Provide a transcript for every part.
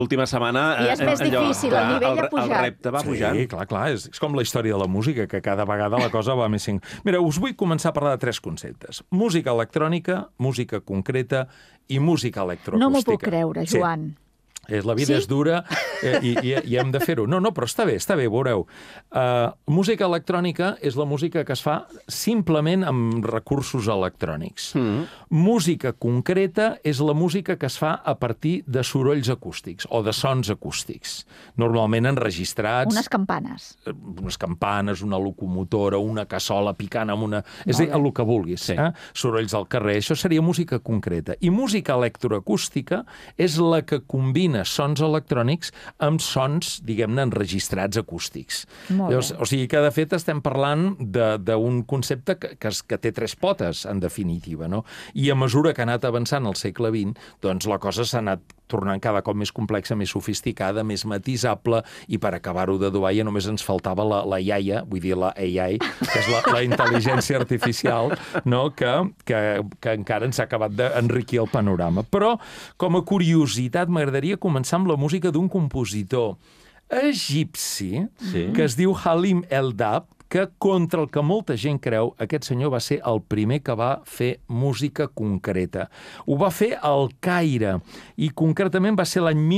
Última setmana... I és més difícil, el nivell ha pujat. El repte va pujant. Sí, clar, és com la història de la música, que cada vegada la cosa va més... Mira, us vull començar a parlar de 3 conceptes. Música electrònica, música concreta i música electroacústica. No m'ho puc creure, Joan. Sí. La vida és dura i hem de fer-ho. No, però està bé, veureu. Música electrònica és la música que es fa simplement amb recursos electrònics. Música concreta és la música que es fa a partir de sorolls acústics o de sons acústics, normalment enregistrats. Unes campanes. Unes campanes, una locomotora, una cassola picant amb una... És a dir, el que vulguis. Sí. Sorolls al carrer, això seria música concreta. I música electroacústica és la que combina sons electrònics amb sons, diguem-ne, enregistrats acústics. Llavors, o sigui que, de fet, estem parlant d'un concepte que té 3 potes, en definitiva, no? I a mesura que ha anat avançant el segle XX, doncs la cosa s'ha anat tornant cada cop més complexa, més sofisticada, més matisable, i per acabar-ho d'adobar ja només ens faltava la iaia, vull dir la AI, que és la intel·ligència artificial, no? que encara ens ha acabat d'enriquir el panorama. Però, com a curiositat, m'agradaria començar amb la música d'un compositor egipci que es diu Halim El-Dab, que, contra el que molta gent creu, aquest senyor va ser el primer que va fer música concreta. Ho va fer al Caire, i concretament va ser l'any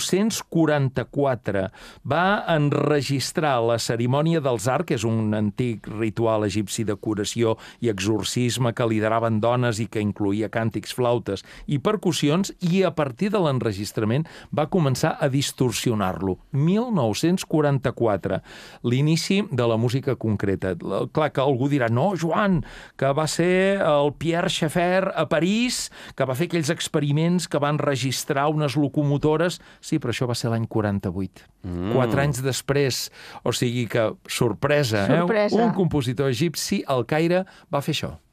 1944. Va enregistrar la cerimònia dels Arts, que és un antic ritual egipci de curació i exorcisme que lideraven dones i que incloïa càntics, flautes i percussions, i a partir de l'enregistrament va començar a distorsionar-lo. 1944, l'inici de la música concreta. Clar que algú dirà, no, Joan, que va ser el Pierre Schaeffer a París, que va fer aquells experiments que van registrar unes locomotores. Sí, però això va ser l'any 48. 4 anys després. O sigui que, sorpresa. Un compositor egipci al Caire va fer això.